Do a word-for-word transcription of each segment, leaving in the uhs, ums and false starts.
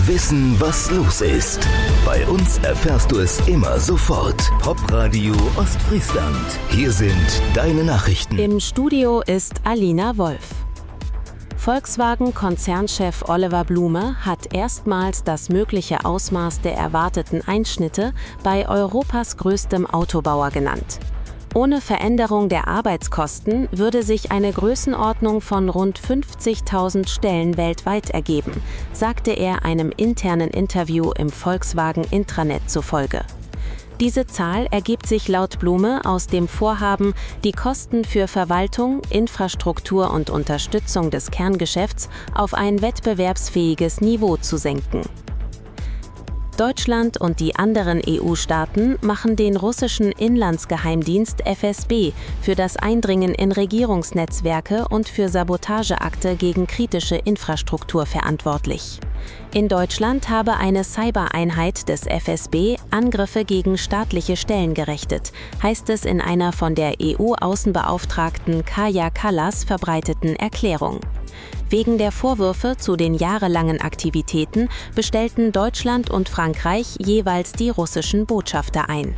Wissen, was los ist. Bei uns erfährst du es immer sofort. Popradio Ostfriesland. Hier sind deine Nachrichten. Im Studio ist Alina Wolf. Volkswagen-Konzernchef Oliver Blume hat erstmals das mögliche Ausmaß der erwarteten Einschnitte bei Europas größtem Autobauer genannt. Ohne Veränderung der Arbeitskosten würde sich eine Größenordnung von rund fünfzigtausend Stellen weltweit ergeben, sagte er einem internen Interview im Volkswagen-Intranet zufolge. Diese Zahl ergibt sich laut Blume aus dem Vorhaben, die Kosten für Verwaltung, Infrastruktur und Unterstützung des Kerngeschäfts auf ein wettbewerbsfähiges Niveau zu senken. Deutschland und die anderen E U-Staaten machen den russischen Inlandsgeheimdienst F S B für das Eindringen in Regierungsnetzwerke und für Sabotageakte gegen kritische Infrastruktur verantwortlich. In Deutschland habe eine Cybereinheit des F S B Angriffe gegen staatliche Stellen gerichtet, heißt es in einer von der E U-Außenbeauftragten Kaja Kallas verbreiteten Erklärung. Wegen der Vorwürfe zu den jahrelangen Aktivitäten bestellten Deutschland und Frankreich jeweils die russischen Botschafter ein.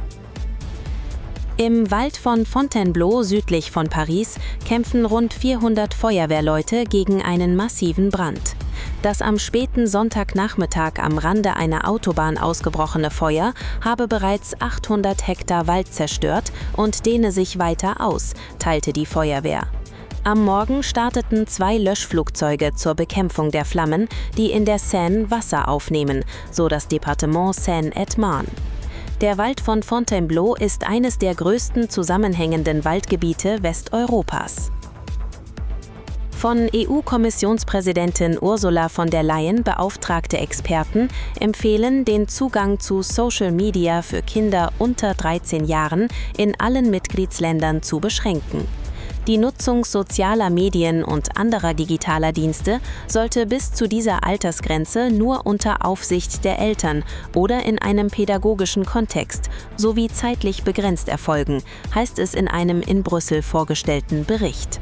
Im Wald von Fontainebleau südlich von Paris kämpfen rund vierhundert Feuerwehrleute gegen einen massiven Brand. Das am späten Sonntagnachmittag am Rande einer Autobahn ausgebrochene Feuer habe bereits achthundert Hektar Wald zerstört und dehne sich weiter aus, teilte die Feuerwehr. Am Morgen starteten zwei Löschflugzeuge zur Bekämpfung der Flammen, die in der Seine Wasser aufnehmen, so das Departement Seine-et-Marne. Der Wald von Fontainebleau ist eines der größten zusammenhängenden Waldgebiete Westeuropas. Von E U-Kommissionspräsidentin Ursula von der Leyen beauftragte Experten empfehlen, den Zugang zu Social Media für Kinder unter dreizehn Jahren in allen Mitgliedsländern zu beschränken. Die Nutzung sozialer Medien und anderer digitaler Dienste sollte bis zu dieser Altersgrenze nur unter Aufsicht der Eltern oder in einem pädagogischen Kontext sowie zeitlich begrenzt erfolgen, heißt es in einem in Brüssel vorgestellten Bericht.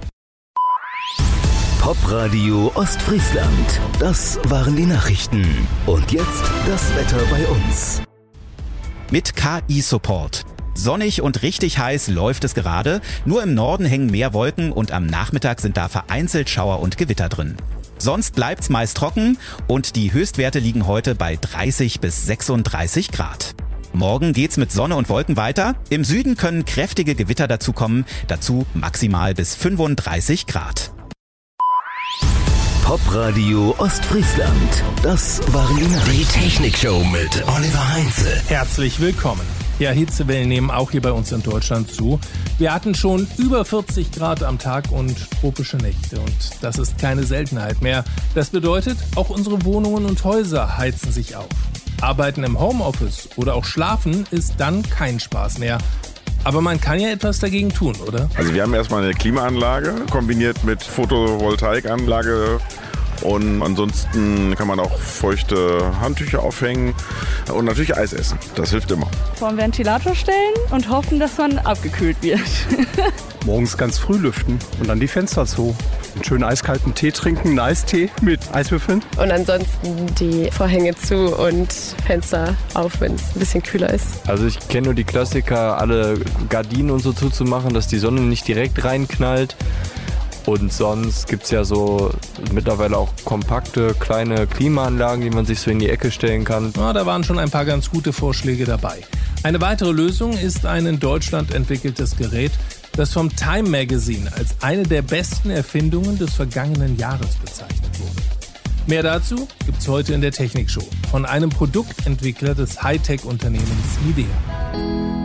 Popradio Ostfriesland. Das waren die Nachrichten. Und jetzt das Wetter bei uns. Mit K I-Support. Sonnig und richtig heiß läuft es gerade, nur im Norden hängen mehr Wolken und am Nachmittag sind da vereinzelt Schauer und Gewitter drin. Sonst bleibt's meist trocken und die Höchstwerte liegen heute bei dreißig bis sechsunddreißig Grad. Morgen geht's mit Sonne und Wolken weiter. Im Süden können kräftige Gewitter dazukommen, dazu maximal bis fünfunddreißig Grad. Popradio Ostfriesland. Das waren die Nachrichten. Die Technikshow mit Oliver Heinze. Herzlich willkommen. Ja, Hitzewellen nehmen auch hier bei uns in Deutschland zu. Wir hatten schon über vierzig Grad am Tag und tropische Nächte. Und das ist keine Seltenheit mehr. Das bedeutet, auch unsere Wohnungen und Häuser heizen sich auf. Arbeiten im Homeoffice oder auch schlafen ist dann kein Spaß mehr. Aber man kann ja etwas dagegen tun, oder? Also wir haben erstmal eine Klimaanlage kombiniert mit Photovoltaikanlage. Und ansonsten kann man auch feuchte Handtücher aufhängen und natürlich Eis essen. Das hilft immer. Vor den Ventilator stellen und hoffen, dass man abgekühlt wird. Morgens ganz früh lüften und dann die Fenster zu. Einen schönen eiskalten Tee trinken, einen Eistee mit Eiswürfeln. Und ansonsten die Vorhänge zu und Fenster auf, wenn es ein bisschen kühler ist. Also ich kenne nur die Klassiker, alle Gardinen und so zuzumachen, dass die Sonne nicht direkt reinknallt. Und sonst gibt es ja so mittlerweile auch kompakte, kleine Klimaanlagen, die man sich so in die Ecke stellen kann. Ja, da waren schon ein paar ganz gute Vorschläge dabei. Eine weitere Lösung ist ein in Deutschland entwickeltes Gerät, das vom Time Magazine als eine der besten Erfindungen des vergangenen Jahres bezeichnet wurde. Mehr dazu gibt's heute in der Technikshow von einem Produktentwickler des Hightech-Unternehmens Midea.